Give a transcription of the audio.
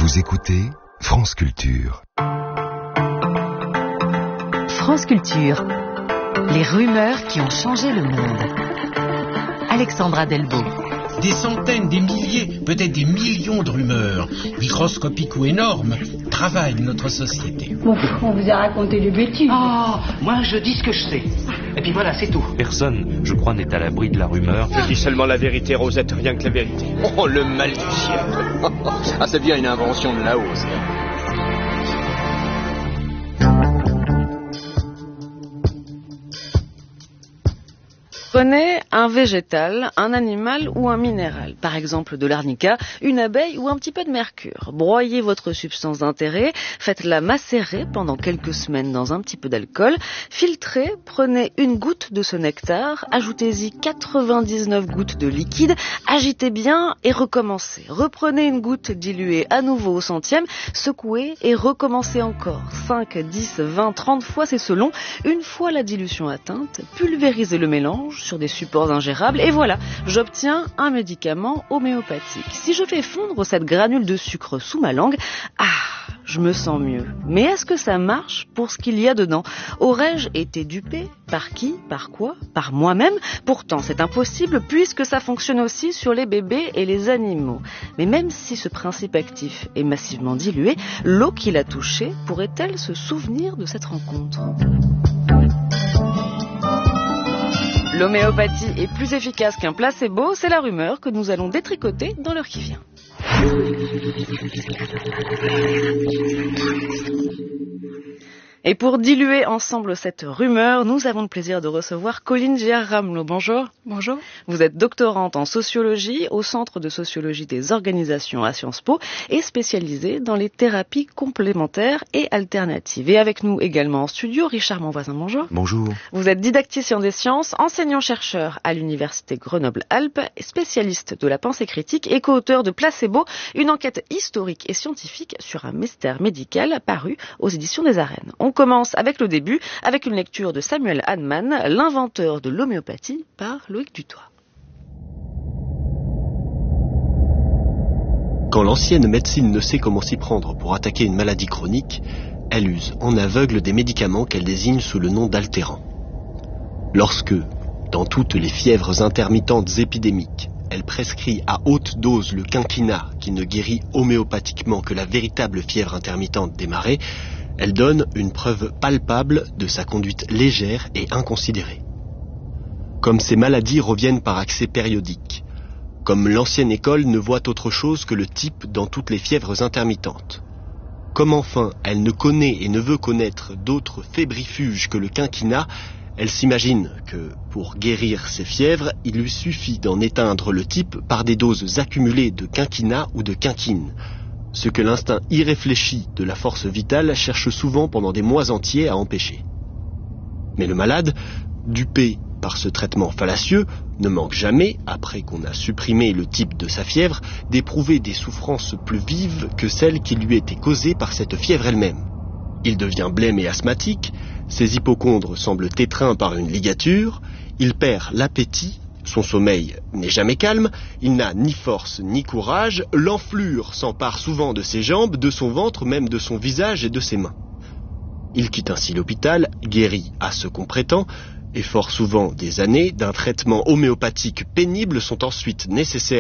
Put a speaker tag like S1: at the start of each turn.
S1: Vous écoutez France Culture.
S2: France Culture. Les rumeurs qui ont changé le monde. Alexandra Delbo.
S3: Des centaines, des milliers, peut-être des millions de rumeurs, microscopiques ou énormes, travaillent notre société.
S4: Bon, on vous a raconté des bêtises.
S5: Oh, moi je dis ce que je sais. Et puis voilà, c'est tout.
S6: Personne, je crois, n'est à l'abri de la rumeur.
S7: Je dis seulement la vérité, Rosette, rien que la vérité.
S8: Oh, le mal du ciel. Ah, c'est bien une invention de là-haut, ça.
S9: Prenez un végétal, un animal ou un minéral, par exemple de l'arnica, une abeille ou un petit peu de mercure. Broyez votre substance d'intérêt, faites-la macérer pendant quelques semaines dans un petit peu d'alcool, filtrez, prenez une goutte de ce nectar, ajoutez-y 99 gouttes de liquide, agitez bien et recommencez. Reprenez une goutte diluée à nouveau au centième, secouez et recommencez encore. 5, 10, 20, 30 fois, c'est selon. Une fois la dilution atteinte, pulvérisez le mélange sur des supports ingérables et voilà, j'obtiens un médicament homéopathique. Si je fais fondre cette granule de sucre sous ma langue, je me sens mieux. Mais est-ce que ça marche pour ce qu'il y a dedans? Aurais-je été dupé? Par qui? Par quoi? Par moi-même? Pourtant, c'est impossible puisque ça fonctionne aussi sur les bébés et les animaux. Mais même si ce principe actif est massivement dilué, l'eau qui l'a touché pourrait-elle se souvenir de cette rencontre? L'homéopathie est plus efficace qu'un placebo, c'est la rumeur que nous allons détricoter dans l'heure qui vient. Et pour diluer ensemble cette rumeur, nous avons le plaisir de recevoir Colline Giard-Ramelot. Bonjour.
S10: Bonjour.
S9: Vous êtes doctorante en sociologie au Centre de sociologie des organisations à Sciences Po et spécialisée dans les thérapies complémentaires et alternatives. Et avec nous également en studio, Richard Monvoisin. Bonjour.
S1: Bonjour.
S9: Vous êtes didacticien des sciences, enseignant-chercheur à l'Université Grenoble-Alpes, spécialiste de la pensée critique et co-auteur de Placebo, une enquête historique et scientifique sur un mystère médical paru aux éditions des Arènes. On commence avec le début, avec une lecture de Samuel Hahnemann, l'inventeur de l'homéopathie, par Loïc Dutoit.
S11: Quand l'ancienne médecine ne sait comment s'y prendre pour attaquer une maladie chronique, elle use en aveugle des médicaments qu'elle désigne sous le nom d'altérants. Lorsque, dans toutes les fièvres intermittentes épidémiques, elle prescrit à haute dose le quinquina qui ne guérit homéopathiquement que la véritable fièvre intermittente des marais, elle donne une preuve palpable de sa conduite légère et inconsidérée. Comme ces maladies reviennent par accès périodiques, comme l'ancienne école ne voit autre chose que le type dans toutes les fièvres intermittentes, comme enfin elle ne connaît et ne veut connaître d'autres fébrifuges que le quinquina, elle s'imagine que, pour guérir ces fièvres, il lui suffit d'en éteindre le type par des doses accumulées de quinquina ou de quinquine, ce que l'instinct irréfléchi de la force vitale cherche souvent pendant des mois entiers à empêcher. Mais le malade, dupé par ce traitement fallacieux, ne manque jamais, après qu'on a supprimé le type de sa fièvre, d'éprouver des souffrances plus vives que celles qui lui étaient causées par cette fièvre elle-même. Il devient blême et asthmatique, ses hypocondres semblent étreints par une ligature, il perd l'appétit, son sommeil n'est jamais calme, il n'a ni force ni courage, l'enflure s'empare souvent de ses jambes, de son ventre, même de son visage et de ses mains. Il quitte ainsi l'hôpital, guéri à ce qu'on prétend, et fort souvent des années d'un traitement homéopathique pénible sont ensuite nécessaires